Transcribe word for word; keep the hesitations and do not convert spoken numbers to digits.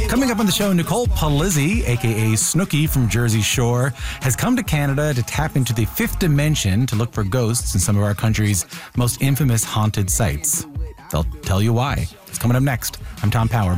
Coming up on the show, Nicole Palizzi, a k a. Snooki from Jersey Shore, has come to Canada to tap into the fifth dimension to look for ghosts in some of our country's most infamous haunted sites. They'll tell you why. It's coming up next. I'm Tom Power.